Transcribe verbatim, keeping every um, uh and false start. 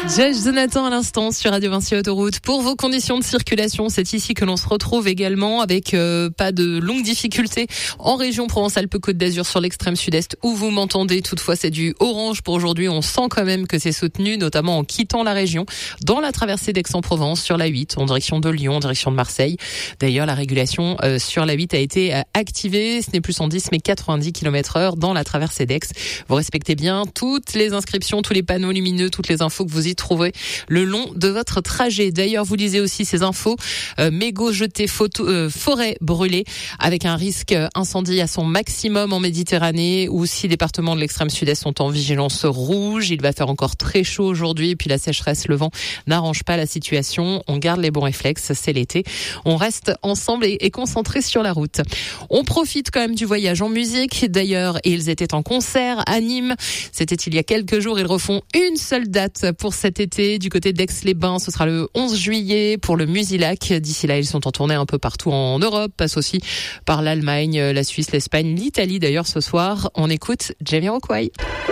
Judge Jonathan à l'instant sur Radio Vinci Autoroute. Pour vos conditions de circulation, c'est ici que l'on se retrouve également avec euh, pas de longues difficultés en région Provence-Alpes-Côte d'Azur sur l'extrême sud-est où vous m'entendez. Toutefois, c'est du orange pour aujourd'hui. On sent quand même que c'est soutenu, notamment en quittant la région, dans la traversée d'Aix-en-Provence sur la huit, en direction de Lyon, en direction de Marseille. D'ailleurs, la régulation euh, sur la huit a été euh, activée. Ce n'est plus cent dix mais quatre-vingt-dix kilomètres heure dans la traversée d'Aix. Vous respectez bien toutes les inscriptions, tous les panneaux lumineux, toutes les infos que vous y trouver le long de votre trajet. D'ailleurs, vous lisez aussi ces infos. Euh, mégots jetés, photo, euh, forêt brûlée, avec un risque incendie à son maximum en Méditerranée, où six départements de l'extrême sud-est sont en vigilance rouge. Il va faire encore très chaud aujourd'hui, et puis la sécheresse, le vent n'arrange pas la situation. On garde les bons réflexes, c'est l'été. On reste ensemble et, et concentré sur la route. On profite quand même du voyage en musique. D'ailleurs, ils étaient en concert à Nîmes. C'était il y a quelques jours. Ils refont une seule date pour cet été du côté d'Aix-les-Bains. Ce sera le onze juillet pour le Musilac. D'ici là, ils sont en tournée un peu partout en Europe, passe aussi par l'Allemagne, la Suisse, l'Espagne, l'Italie d'ailleurs ce soir. On écoute Jamiroquai.